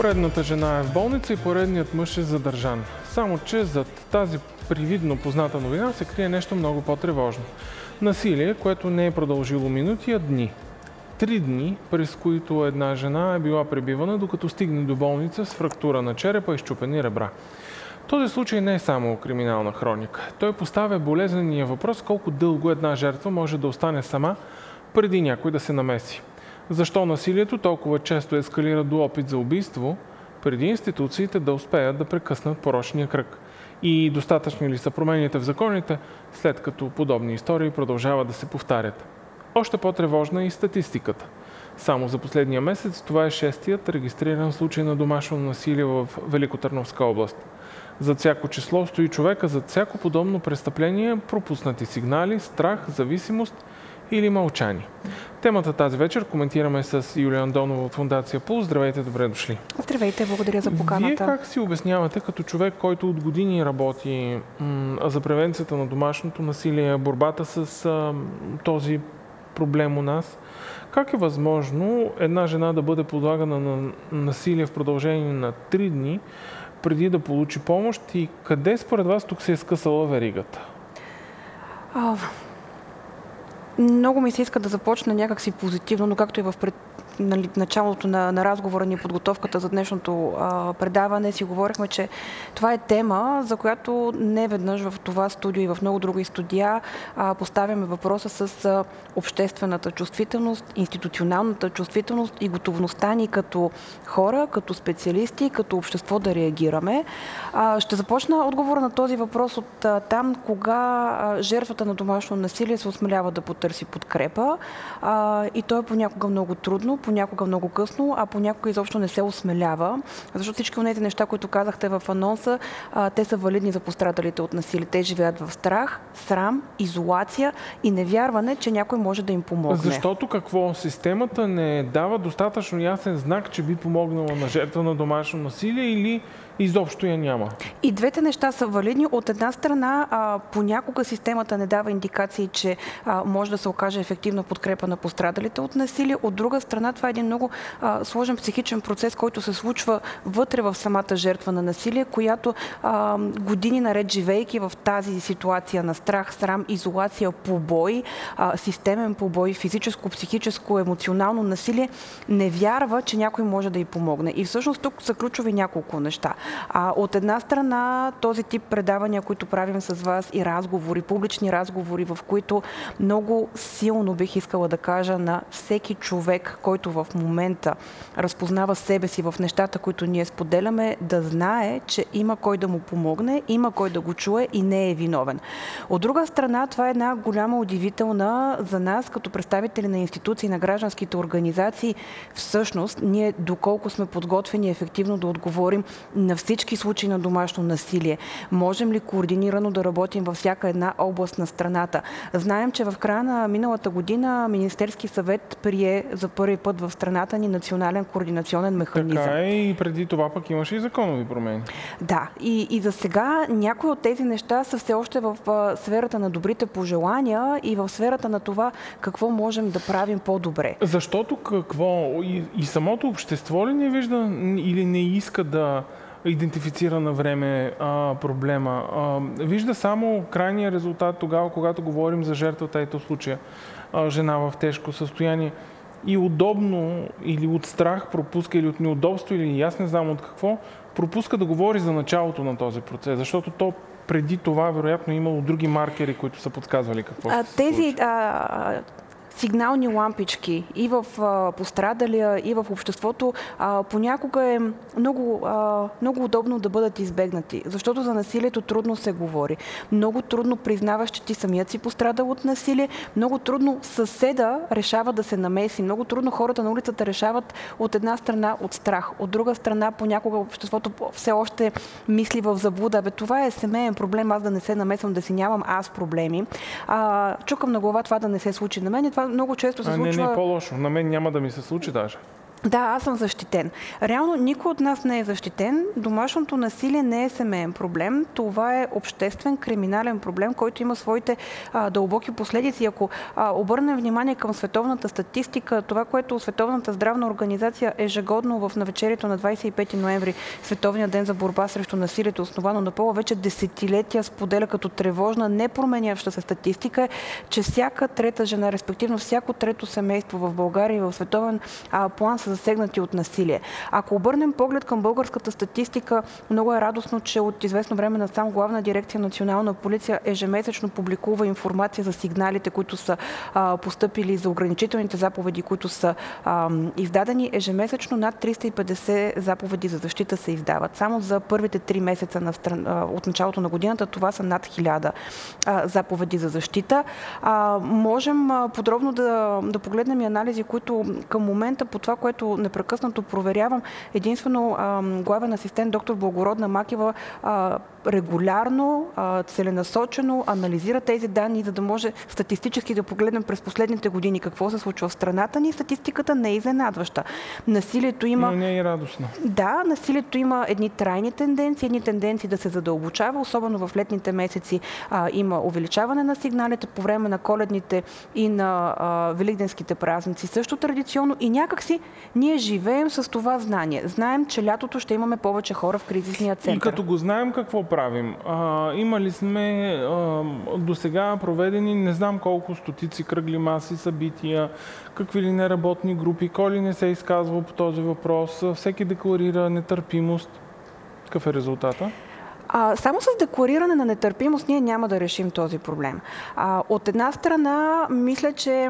Поредната жена е в болница и поредният мъж е задържан. Само че зад тази привидно позната новина се крие нещо много по-тревожно. Насилие, което не е продължило минути, а дни. 3 дни, през които една жена е била пребивана, докато стигне до болница с фрактура на черепа и счупени ребра. Този случай не е само криминална хроника. Той поставя болезнения въпрос колко дълго една жертва може да остане сама, преди някой да се намеси. Защо насилието толкова често ескалира до опит за убийство, преди институциите да успеят да прекъснат порочния кръг? И достатъчни ли са промените в законите, след като подобни истории продължават да се повтарят? Още по-тревожна е и статистиката. Само за последния месец това е 6-тият регистриран случай на домашно насилие в Великотърновска област. Зад всяко число стои човека, зад всяко подобно престъпление, пропуснати сигнали, страх, зависимост или мълчание. Темата тази вечер коментираме с Юлия Андонова от Фондация Пулс. Здравейте, добре дошли. Здравейте, благодаря за поканата. Вие как си обяснявате като човек, който от години работи за превенцията на домашното насилие, борбата с този проблем у нас, как е възможно една жена да бъде подлагана на насилие в продължение на 3 дни, преди да получи помощ, и къде според вас тук се е скъсала веригата? Много ми се иска да започна някакси позитивно, но както и в началото на разговора ни, подготовката за днешното предаване, си говорихме, че това е тема, за която не веднъж в това студио и в много други студия поставяме въпроса с обществената чувствителност, институционалната чувствителност и готовността ни като хора, като специалисти, като общество да реагираме. Ще започна отговора на този въпрос от там, кога жертвата на домашно насилие се осмелява да потърси подкрепа, и то е понякога много трудно, понякога много късно, а понякога изобщо не се осмелява, защото всички от тези неща, които казахте в анонса, те са валидни за пострадалите от насилие. Те живеят в страх, срам, изолация и невярване, че някой може да им помогне. Защото какво? Системата не дава достатъчно ясен знак, че би помогнала на жертва на домашно насилие, или изобщо я няма? И двете неща са валидни. От една страна, понякога системата не дава индикации, че може да се окаже ефективна подкрепа на пострадалите от насилие. От друга страна, това е един много сложен психичен процес, който се случва вътре в самата жертва на насилие, която години наред, живейки в тази ситуация на страх, срам, изолация, побой, системен побой, физическо, психическо, емоционално насилие, не вярва, че някой може да й помогне. И всъщност тук са ключови няколко неща. От една страна, този тип предавания, които правим с вас, и разговори, публични разговори, в които много силно бих искала да кажа на всеки човек, който в момента разпознава себе си в нещата, които ние споделяме, да знае, че има кой да му помогне, има кой да го чуе и не е виновен. От друга страна, това е една голяма удивителна за нас, като представители на институции, на гражданските организации, всъщност ние доколко сме подготвени ефективно да отговорим на всички случаи на домашно насилие. Можем ли координирано да работим във всяка една област на страната? Знаем, че в края на миналата година Министерски съвет прие за първи път в страната ни национален координационен механизъм. Така е, и преди това пък имаше и законови промени. Да, и за сега някои от тези неща са все още в сферата на добрите пожелания и в сферата на това какво можем да правим по-добре. Защото какво? И самото общество ли не вижда или не иска да идентифицира на време проблема? Вижда само крайния резултат тогава, когато говорим за жертвата, ето в случая жена в тежко състояние, и удобно или от страх пропуска, или от неудобство, или аз не знам от какво, пропуска да говори за началото на този процес, защото то преди това вероятно имало други маркери, които са подсказвали какво ще се случи. Сигнални лампички и в пострадалия, и в обществото понякога е много удобно да бъдат избегнати, защото за насилието трудно се говори. Много трудно признаваш, че ти самият си пострадал от насилие, много трудно съседа решава да се намеси, много трудно хората на улицата решават от една страна от страх, от друга страна понякога обществото все още мисли в заблуда. Това е семейен проблем, аз да не се намесвам, да си нямам аз проблеми. Чукам на глава това да не се случи на мен. Това много често се случва. Не е по-лошо. На мен няма да ми се случи даже. Да, аз съм защитен. Реално никой от нас не е защитен. Домашното насилие не е семейен проблем. Това е обществен криминален проблем, който има своите дълбоки последици. Ако обърнем внимание към световната статистика, това, което Световната здравна организация ежегодно в навечерието на 25 ноември, Световния ден за борба срещу насилието, основано на пола, вече десетилетия споделя като тревожна, непроменяща се статистика, че всяка трета жена, респективно всяко трето семейство в България и в световен план са засегнати от насилие. Ако обърнем поглед към българската статистика, много е радостно, че от известно време насам Главна дирекция Национална полиция ежемесечно публикува информация за сигналите, които са постъпили, за ограничителните заповеди, които са издадени. Ежемесечно над 350 заповеди за защита се издават. Само за първите 3 месеца от началото на годината това са над 1000 заповеди за защита. Можем подробно да погледнем и анализи, които към момента по това, което непрекъснато проверявам, единствено главен асистент доктор Благородна Макева регулярно, целенасочено анализира тези данни, за да може статистически да погледнем през последните години какво се случва в страната ни. Статистиката не е изненадваща. Насилието има... Но не е и радостно. Да, насилието има едни трайни тенденции да се задълбочава, особено в летните месеци има увеличаване на сигналите, по време на коледните и на великденските празници. Също традиционно и някакси ние живеем с това знание. Знаем, че лятото ще имаме повече хора в кризисния център. И като го знаем, какво правим? Имали сме до сега проведени не знам колко стотици кръгли маси, събития, какви ли неработни групи, кой ли не се изказва по този въпрос, всеки декларира нетърпимост. Какъв е резултата? Само с деклариране на нетърпимост ние няма да решим този проблем. От една страна, мисля, че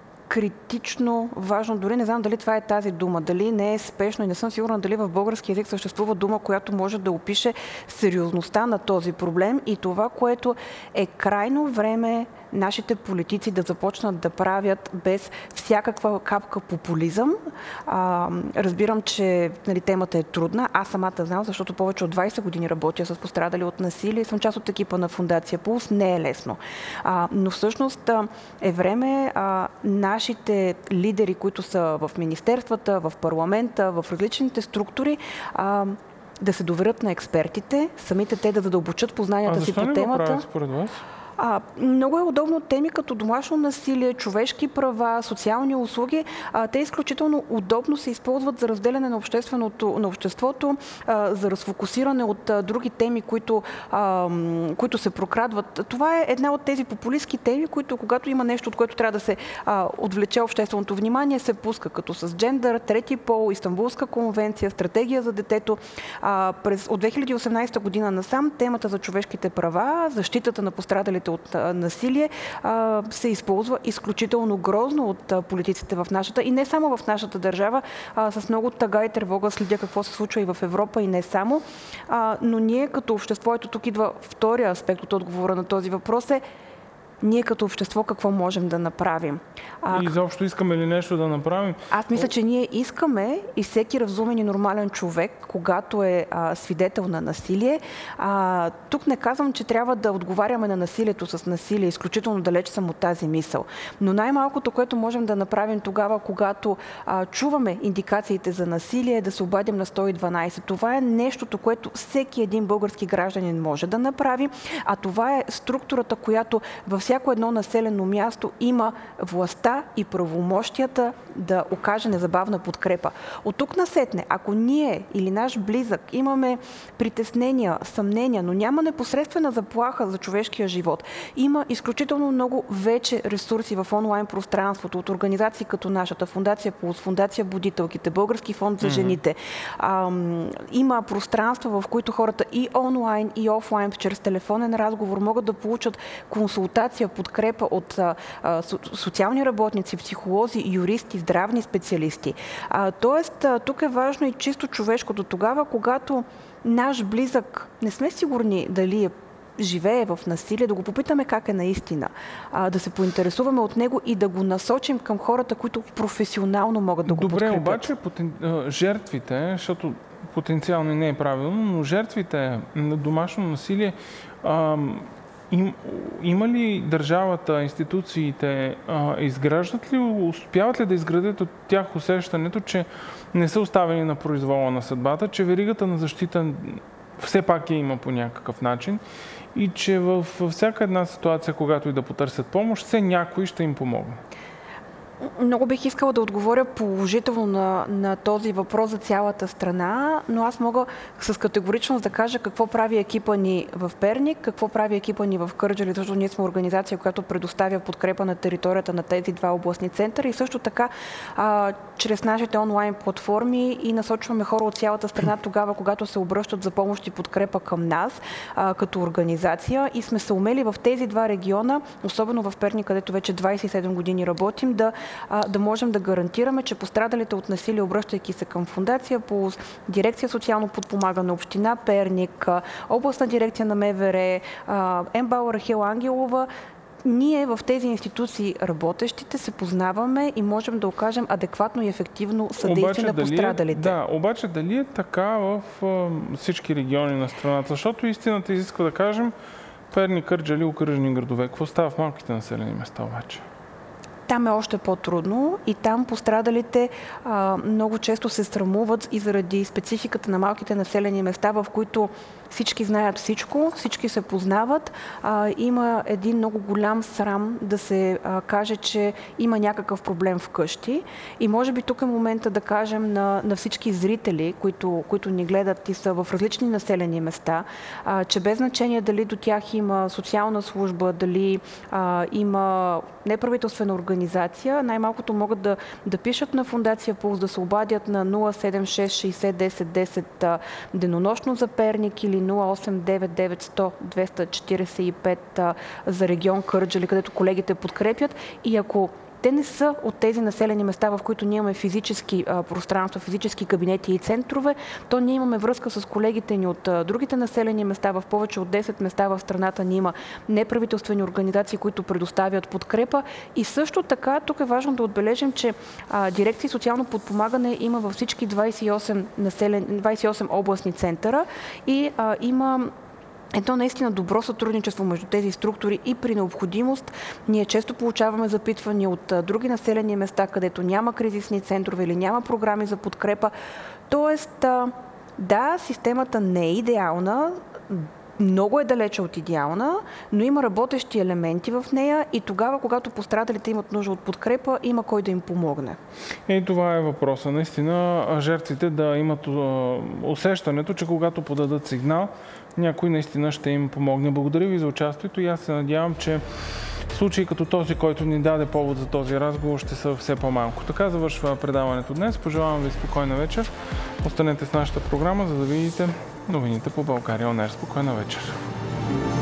критично важно, дори не знам дали това е тази дума, дали не е спешно и не съм сигурна дали в български език съществува дума, която може да опише сериозността на този проблем и това, което е крайно време нашите политици да започнат да правят без всякаква капка популизъм. Разбирам, че темата е трудна. Аз самата знам, защото повече от 20 години работя с пострадали от насилие и съм част от екипа на Фондация Пулс. Не е лесно. Но всъщност е време нашите лидери, които са в министерствата, в парламента, в различните структури, да се доверят на експертите, самите те да задълбочат познанията си по темата. Защо не го правят според вас? Много е удобно теми като домашно насилие, човешки права, социални услуги. Те изключително удобно се използват за разделяне на обществото, за разфокусиране от други теми, които се прокрадват. Това е една от тези популистки теми, които когато има нещо, от което трябва да се отвлече общественото внимание, се пуска, като с джендър, трети пол, Истанбулска конвенция, стратегия за детето. От 2018 година насам темата за човешките права, защитата на пострадалите от насилие се използва изключително грозно от политиците в нашата и не само в нашата държава. С много тъга и тревога следя какво се случва и в Европа и не само. Но ние като общество, ето тук идва втория аспект от отговора на този въпрос е ние като общество какво можем да направим. И изобщо искаме ли нещо да направим? Аз мисля, че ние искаме и всеки разумен и нормален човек, когато е свидетел на насилие. Тук не казвам, че трябва да отговаряме на насилието с насилие. Изключително далеч съм от тази мисъл. Но най-малкото, което можем да направим тогава, когато чуваме индикациите за насилие, е да се обадим на 112. Това е нещото, което всеки един български гражданин може да направи, а това е структурата, която във всяко едно населено място има властта и правомощията да окаже незабавна подкрепа. От тук насетне, ако ние или наш близък имаме притеснения, съмнения, но няма непосредствена заплаха за човешкия живот, има изключително много вече ресурси в онлайн пространството от организации като нашата Фондация Пулс, Фондация Будителките, Български фонд за жените. Има пространства, в които хората и онлайн, и офлайн, чрез телефонен разговор могат да получат консултация, подкрепа от социални работници, психолози, юристи, здравни специалисти. Тоест, тук е важно и чисто човешкото. Тогава, когато наш близък, не сме сигурни дали живее в насилие, да го попитаме как е наистина, да се поинтересуваме от него и да го насочим към хората, които професионално могат да го подкрепят. Добре, обаче жертвите, защото потенциално не е правилно, но жертвите на домашно насилие Има ли държавата, институциите, изграждат ли, успяват ли да изградят от тях усещането, че не са оставени на произвола на съдбата, че веригата на защита все пак има по някакъв начин и че във всяка една ситуация, когато и да потърсят помощ, все някой ще им помогне? Много бих искала да отговоря положително на този въпрос за цялата страна, но аз мога с категоричност да кажа какво прави екипа ни в Перник, какво прави екипа ни в Кърджали, защото ние сме организация, която предоставя подкрепа на територията на тези два областни центъра и също така чрез нашите онлайн платформи и насочваме хора от цялата страна тогава, когато се обръщат за помощ и подкрепа към нас като организация и сме се умели в тези два региона, особено в Перник, където вече 27 години работим, да можем да гарантираме, че пострадалите от насилие, обръщайки се към Фондация по дирекция социално подпомагане, община Перник, областна дирекция на МВР, МБАЛ Рахил Ангелова, ние в тези институции работещите се познаваме и можем да окажем адекватно и ефективно съдействие на пострадалите. Да, обаче дали е така в всички региони на страната? Защото истината изисква да кажем Перник, Кърджали, окръжни градове. Какво става в малките населени места обаче? Там е още по-трудно и там пострадалите много често се срамуват и заради спецификата на малките населени места, в които всички знаят всичко, всички се познават. Има един много голям срам да се каже, че има някакъв проблем вкъщи. И може би тук е момента да кажем на всички зрители, които ни гледат и са в различни населени места, че без значение дали до тях има социална служба, дали има неправителствена организация, най-малкото могат да пишат на Фондация Пулс, да се обадят на 076 60 10 10 денонощно за Перник или 089 100 245 за регион Кърджали, където колегите подкрепят. И ако те не са от тези населени места, в които ние имаме физически пространства, физически кабинети и центрове, то ние имаме връзка с колегите ни от другите населени места. В повече от 10 места в страната ни има неправителствени организации, които предоставят подкрепа. И също така, тук е важно да отбележим, че дирекция социално подпомагане има във всички 28 областни центъра и има едно наистина добро сътрудничество между тези структури и при необходимост ние често получаваме запитвания от други населени места, където няма кризисни центрове или няма програми за подкрепа. Тоест, да, системата не е идеална, много е далече от идеална, но има работещи елементи в нея и тогава, когато пострадалите имат нужда от подкрепа, има кой да им помогне. И това е въпроса. Наистина, жертвите да имат усещането, че когато подадат сигнал, някой наистина ще им помогне. Благодаря ви за участието и аз се надявам, че случаи като този, който ни даде повод за този разговор, ще са все по-малко. Така завършва предаването днес. Пожелавам ви спокойна вечер. Останете с нашата програма, за да видите новините по България ОНЕР. Спокойна вечер.